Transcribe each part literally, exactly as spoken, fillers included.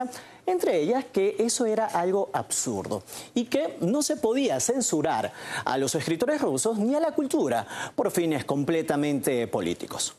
Entre ellas que eso era algo absurdo y que no se podía censurar a los escritores rusos ni a la cultura por fines completamente políticos.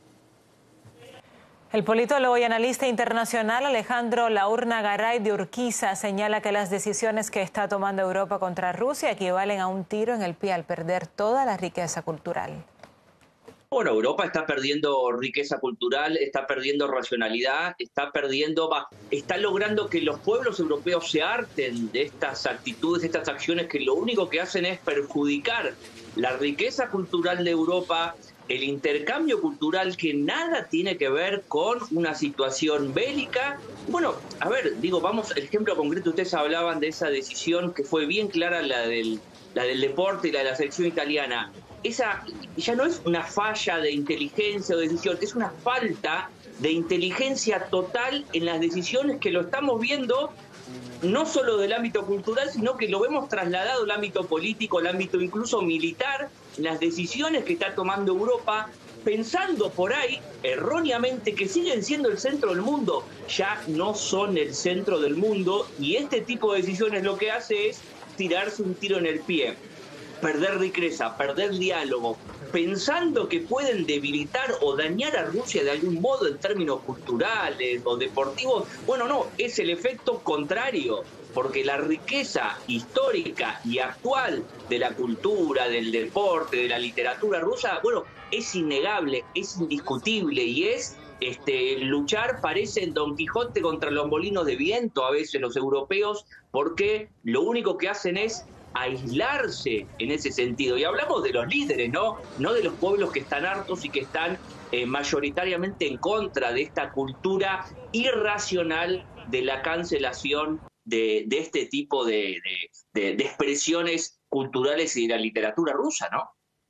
El politólogo y analista internacional Alejandro Laurna-Garay de Urquiza señala que las decisiones que está tomando Europa contra Rusia equivalen a un tiro en el pie al perder toda la riqueza cultural. Bueno, Europa está perdiendo riqueza cultural, está perdiendo racionalidad, está perdiendo, va, está logrando que los pueblos europeos se harten de estas actitudes, de estas acciones que lo único que hacen es perjudicar la riqueza cultural de Europa, el intercambio cultural que nada tiene que ver con una situación bélica. Bueno, a ver, digo, vamos, el ejemplo concreto, ustedes hablaban de esa decisión que fue bien clara, la del, la del deporte y la de la selección italiana. Esa ya no es una falla de inteligencia o decisión, es una falta de inteligencia total en las decisiones que lo estamos viendo, no solo del ámbito cultural, sino que lo vemos trasladado al ámbito político, al ámbito incluso militar, las decisiones que está tomando Europa, pensando por ahí erróneamente que siguen siendo el centro del mundo, ya no son el centro del mundo, y este tipo de decisiones lo que hace es tirarse un tiro en el pie. Perder riqueza, perder diálogo, pensando que pueden debilitar o dañar a Rusia de algún modo en términos culturales o deportivos. Bueno, no, es el efecto contrario, porque la riqueza histórica y actual de la cultura, del deporte, de la literatura rusa, bueno, es innegable, es indiscutible y es este, luchar, parece Don Quijote contra los molinos de viento a veces los europeos, porque lo único que hacen es aislarse en ese sentido. Y hablamos de los líderes, ¿no? No de los pueblos que están hartos y que están eh, mayoritariamente en contra de esta cultura irracional de la cancelación de, de este tipo de, de, de, de expresiones culturales y de la literatura rusa, ¿no?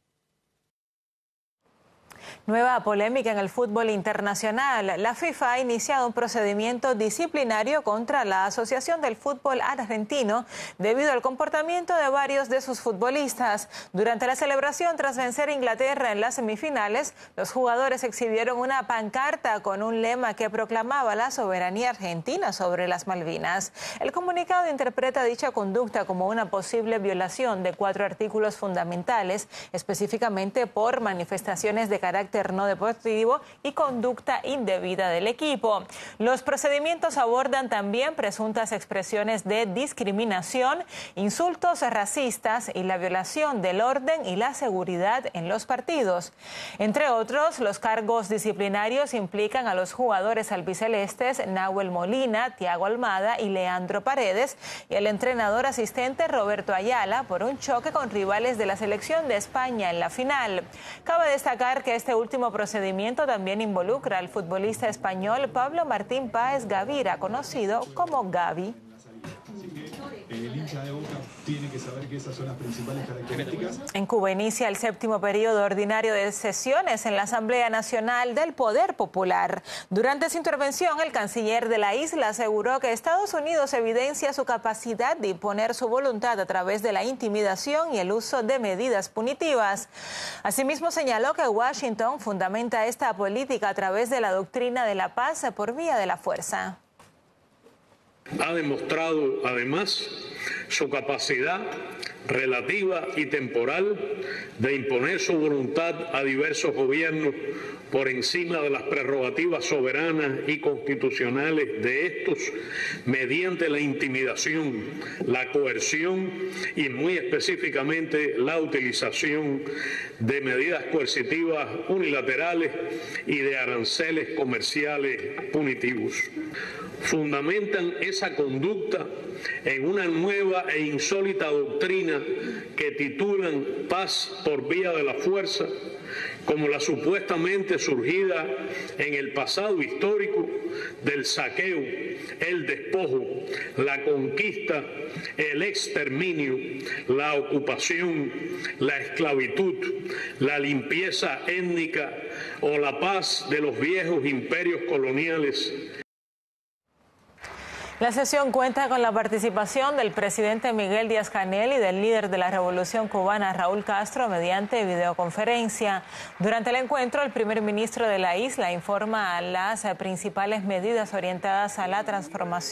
Nueva polémica en el fútbol internacional. La FIFA ha iniciado un procedimiento disciplinario contra la Asociación del Fútbol Argentino debido al comportamiento de varios de sus futbolistas. Durante la celebración tras vencer a Inglaterra en las semifinales, los jugadores exhibieron una pancarta con un lema que proclamaba la soberanía argentina sobre las Malvinas. El comunicado interpreta dicha conducta como una posible violación de cuatro artículos fundamentales, específicamente por manifestaciones de carácter no deportivo y conducta indebida del equipo. Los procedimientos abordan también presuntas expresiones de discriminación, insultos racistas y la violación del orden y la seguridad en los partidos. Entre otros, los cargos disciplinarios implican a los jugadores albicelestes Nahuel Molina, Thiago Almada y Leandro Paredes y al entrenador asistente Roberto Ayala por un choque con rivales de la selección de España en la final. Cabe destacar que este último procedimiento también involucra al futbolista español Pablo Martín Páez Gavira, conocido como Gavi. El hincha de Boca tiene que saber que esas son las principales características. En Cuba inicia el séptimo periodo ordinario de sesiones en la Asamblea Nacional del Poder Popular. Durante su intervención, el canciller de la isla aseguró que Estados Unidos evidencia su capacidad de imponer su voluntad a través de la intimidación y el uso de medidas punitivas. Asimismo, señaló que Washington fundamenta esta política a través de la doctrina de la paz por vía de la fuerza. Ha demostrado, además, su capacidad relativa y temporal de imponer su voluntad a diversos gobiernos por encima de las prerrogativas soberanas y constitucionales de estos, mediante la intimidación, la coerción y muy específicamente la utilización de medidas coercitivas unilaterales y de aranceles comerciales punitivos. Fundamentan esa conducta en una nueva e insólita doctrina que titulan paz por vía de la fuerza, como la supuestamente surgida en el pasado histórico del saqueo, el despojo, la conquista, el exterminio, la ocupación, la esclavitud, la limpieza étnica o la paz de los viejos imperios coloniales. La sesión cuenta con la participación del presidente Miguel Díaz-Canel y del líder de la Revolución Cubana, Raúl Castro, mediante videoconferencia. Durante el encuentro, el primer ministro de la isla informa las principales medidas orientadas a la transformación